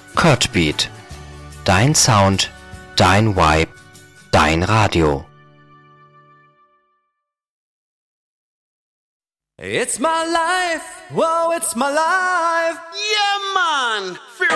Codbeat. Dein Sound, dein Vibe, dein Radio. It's my life, whoa, it's my life. Yeah, man!